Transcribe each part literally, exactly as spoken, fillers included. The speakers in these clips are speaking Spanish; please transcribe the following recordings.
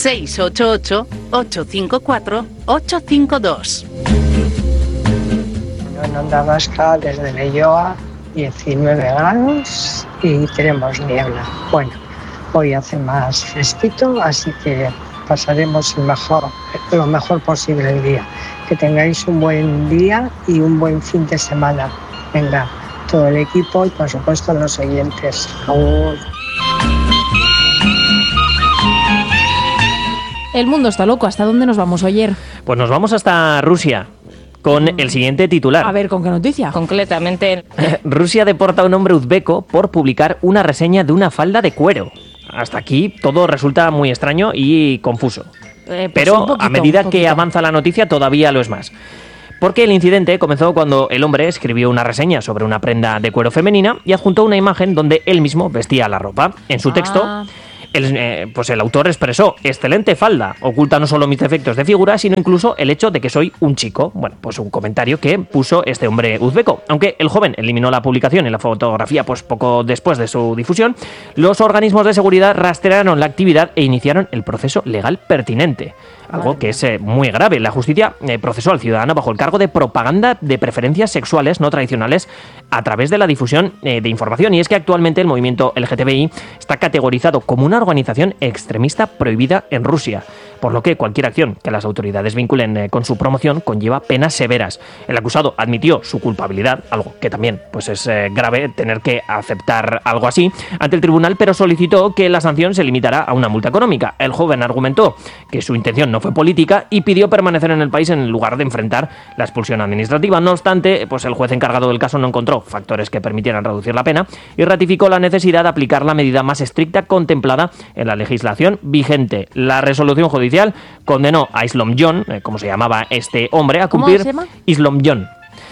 seis ocho ocho, ocho cinco cuatro, ocho cinco dos. En Onda Vasca, desde Leioa, diecinueve grados y tenemos niebla. Bueno, hoy hace más fresquito, así que pasaremos el mejor, lo mejor posible el día. Que tengáis un buen día y un buen fin de semana. Venga, todo el equipo y por supuesto los oyentes. ¡Agur! El mundo está loco. ¿Hasta dónde nos vamos ayer? Pues nos vamos hasta Rusia con el siguiente titular. A ver, ¿con qué noticia? Concretamente, Rusia deporta a un hombre uzbeco por publicar una reseña de una falda de cuero. Hasta aquí todo resulta muy extraño y confuso. Eh, pues Pero un poquito, a medida un poquito. que avanza la noticia todavía lo es más. Porque el incidente comenzó cuando el hombre escribió una reseña sobre una prenda de cuero femenina y adjuntó una imagen donde él mismo vestía la ropa. En su texto, Ah. el, eh, pues el autor expresó: excelente falda, oculta no solo mis defectos de figura, sino incluso el hecho de que soy un chico. Bueno, pues un comentario que puso este hombre uzbeco. Aunque el joven eliminó la publicación y la fotografía pues poco después de su difusión, los organismos de seguridad rastrearon la actividad e iniciaron el proceso legal pertinente. Algo que es eh, muy grave. La justicia eh, procesó al ciudadano bajo el cargo de propaganda de preferencias sexuales no tradicionales a través de la difusión eh, de información. Y es que actualmente el movimiento L G T B I está categorizado como una organización extremista prohibida en Rusia, por lo que cualquier acción que las autoridades vinculen eh, con su promoción conlleva penas severas. El acusado admitió su culpabilidad, algo que también pues es eh, grave tener que aceptar algo así, ante el tribunal, pero solicitó que la sanción se limitara a una multa económica. El joven argumentó que su intención no fue política y pidió permanecer en el país en lugar de enfrentar la expulsión administrativa. No obstante, pues el juez encargado del caso no encontró factores que permitieran reducir la pena y ratificó la necesidad de aplicar la medida más estricta contemplada en la legislación vigente. La resolución judicial condenó a Islomjon, eh, como se llamaba este hombre, a cumplir... ¿Cómo se llama? Islomjon.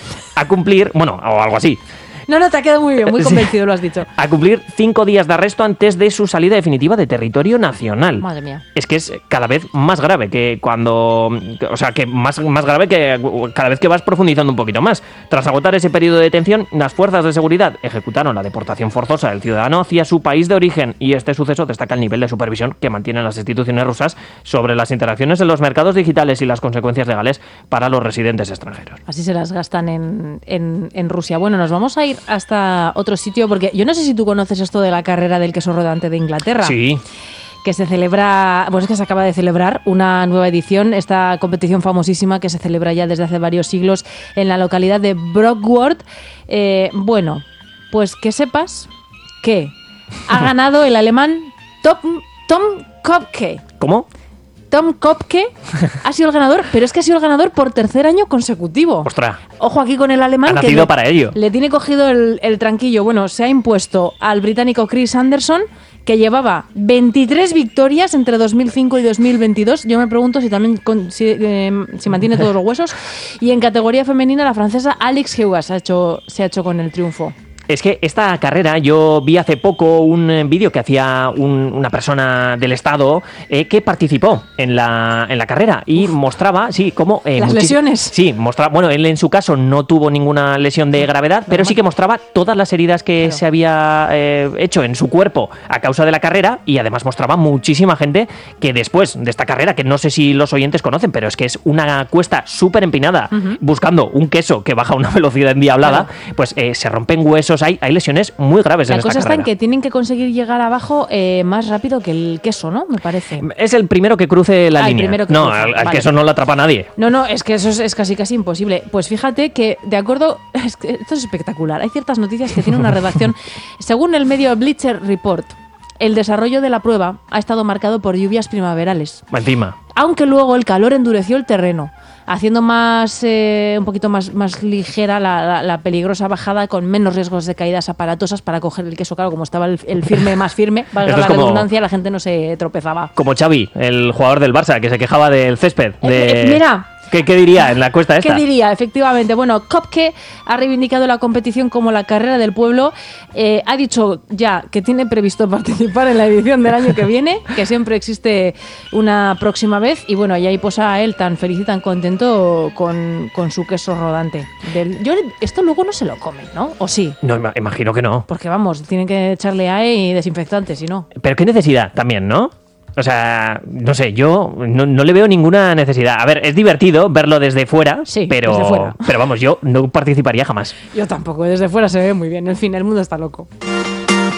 A cumplir, bueno, o algo así. No, no, te ha quedado muy bien, muy convencido, lo has dicho. A cumplir cinco días de arresto antes de su salida definitiva de territorio nacional. Madre mía. Es que es cada vez más grave que cuando... O sea, que más, más grave que cada vez que vas profundizando un poquito más. Tras agotar ese periodo de detención, las fuerzas de seguridad ejecutaron la deportación forzosa del ciudadano hacia su país de origen, y este suceso destaca el nivel de supervisión que mantienen las instituciones rusas sobre las interacciones en los mercados digitales y las consecuencias legales para los residentes extranjeros. Así se las gastan en, en, en Rusia. Bueno, nos vamos a ir hasta otro sitio, porque yo no sé si tú conoces esto de la carrera del queso rodante de Inglaterra. Sí. Que se celebra, bueno, es que se acaba de celebrar una nueva edición, esta competición famosísima que se celebra ya desde hace varios siglos en la localidad de Brockworth. Eh, bueno, pues que sepas que ha ganado el alemán Tom, Tom Kopke. ¿Cómo? Tom Kopke ha sido el ganador, pero es que ha sido el ganador por tercer año consecutivo. Ostras. Ojo aquí con el alemán. Ha que nacido le, para ello. Le tiene cogido el, el tranquillo. Bueno, se ha impuesto al británico Chris Anderson, que llevaba veintitrés victorias entre dos mil cinco y dos mil veintidós. Yo me pregunto si también con, si, eh, si mantiene todos los huesos. Y en categoría femenina, la francesa Alex Hewas ha hecho, se ha hecho con el triunfo. Es que esta carrera, yo vi hace poco un eh, vídeo que hacía un, una persona del Estado eh, que participó en la, en la carrera y Uf. mostraba, sí, cómo... Eh, Las lesiones. Sí, mostraba, bueno, él en su caso no tuvo ninguna lesión de gravedad, pero sí que mostraba todas las heridas que claro. se había eh, hecho en su cuerpo a causa de la carrera, y además mostraba muchísima gente que después de esta carrera, que no sé si los oyentes conocen, pero es que es una cuesta súper empinada, uh-huh. buscando un queso que baja a una velocidad endiablada, claro. pues eh, se rompen huesos. Hay, hay lesiones muy graves la en esta cosa carrera. está en que tienen que conseguir llegar abajo eh, más rápido que el queso, ¿no? Me parece. Es el primero que cruce la ah, línea. El primero que no, cruce. al, al vale. queso no lo atrapa nadie. No, no, es que eso es, es casi casi imposible. Pues fíjate que, de acuerdo, es que esto es espectacular. Hay ciertas noticias que tienen una redacción. Según el medio Bleacher Report, el desarrollo de la prueba ha estado marcado por lluvias primaverales. Encima. Aunque luego el calor endureció el terreno, haciendo más eh, un poquito más, más ligera la, la, la peligrosa bajada, con menos riesgos de caídas aparatosas para coger el queso. Claro, como estaba el, el firme más firme, valga la como, redundancia, la gente no se tropezaba. Como Xavi, el jugador del Barça, que se quejaba del césped. De... Eh, eh, mira... ¿Qué, ¿Qué diría en la cuesta esta? ¿Qué diría? Efectivamente. Bueno, Kopke ha reivindicado la competición como la carrera del pueblo. Eh, ha dicho ya que tiene previsto participar en la edición del año que viene, que siempre existe una próxima vez. Y bueno, y ahí posa a él tan feliz y tan contento con, con su queso rodante. Del, yo, esto luego no se lo comen, ¿no? ¿O sí? No, imagino que no. Porque vamos, tienen que echarle A E y desinfectante, si no. Pero qué necesidad también, ¿no? O sea, no sé, yo no, no le veo ninguna necesidad. A ver, es divertido verlo desde fuera, Sí, pero, desde fuera. pero vamos, yo no participaría jamás. Yo tampoco, desde fuera se ve muy bien. En fin, el mundo está loco.